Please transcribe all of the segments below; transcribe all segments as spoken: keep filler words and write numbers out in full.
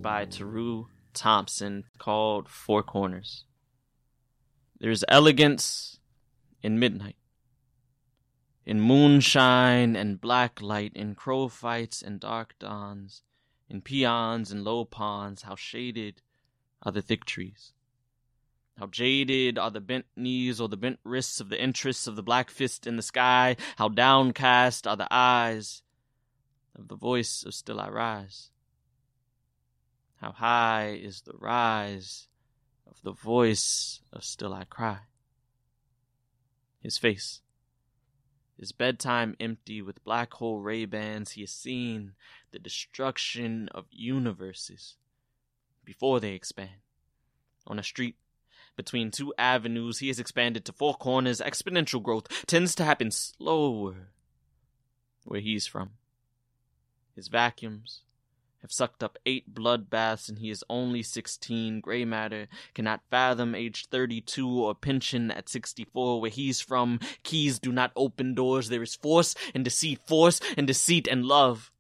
by Teru Thompson called Four Corners. There's elegance in midnight, in moonshine and black light, in crow fights and dark dawns, in peons and low ponds. How shaded are the thick trees. How jaded are the bent knees or the bent wrists of the interests of the black fist in the sky. How downcast are the eyes of the voice of Still I Rise. How high is the rise of the voice of Still I Cry. His face, his bedtime empty with black hole Ray-Bans, he has seen the destruction of universes before they expand. On a street between two avenues, he has expanded to four corners. Exponential growth tends to happen slower where he's from. His vacuums have sucked up eight bloodbaths, and he is only sixteen. Gray matter cannot fathom age thirty-two or pension at sixty-four. Where he's from, keys do not open doors. There is force and deceit, force and deceit and love.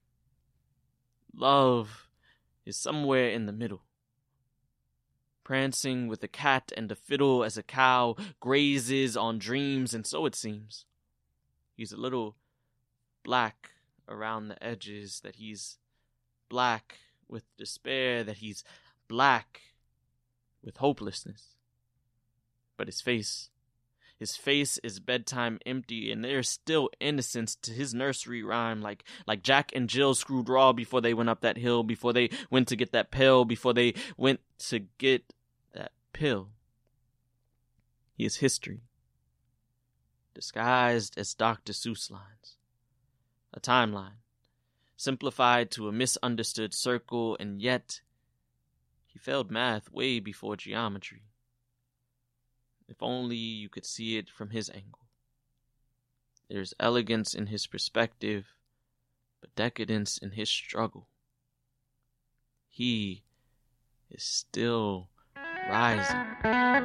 Love is somewhere in the middle, prancing with a cat and a fiddle as a cow grazes on dreams, and so it seems. He's a little black around the edges, that he's black with despair, that he's black with hopelessness. But his face, his face is bedtime empty, and there's still innocence to his nursery rhyme, like like Jack and Jill screwed raw before they went up that hill, before they went to get that pill, before they went to get that pill. He is history, disguised as Doctor Seuss lines. A timeline, simplified to a misunderstood circle, and yet he failed math way before geometry. If only you could see it from his angle. There's elegance in his perspective, but decadence in his struggle. He is still rising.